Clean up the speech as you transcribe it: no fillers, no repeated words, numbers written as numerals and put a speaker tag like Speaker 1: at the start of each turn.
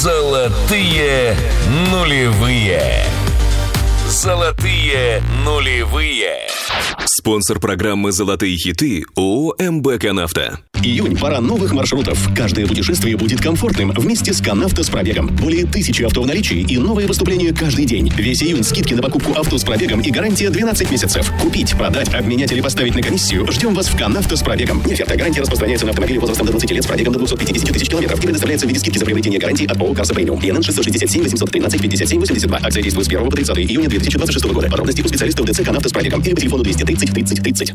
Speaker 1: Золотые нулевые. Золотые нулевые.
Speaker 2: Спонсор программы «Золотые хиты» ООО «МБ Конавто».
Speaker 3: Июнь – пора новых маршрутов. Каждое путешествие будет комфортным вместе с Конавто с пробегом. Более 1000 авто в наличии и новые поступления каждый день. Весь июнь скидки на покупку авто с пробегом и гарантия 12 месяцев. Купить, продать, обменять или поставить на комиссию. Ждем вас в Конавто с пробегом. Не оферта. Гарантия распространяется на автомобили возрастом до 20 лет с пробегом до 250 тысяч километров и предоставляется в виде скидки за приобретение гарантии от ООО «Карса Премиум». ИНН 667 813 57 82. Акция действует с 1 по 30 июня 2026 года. Подробности у специалистов ДЦ «Конавто с пробегом» или по телефону 230 30 30.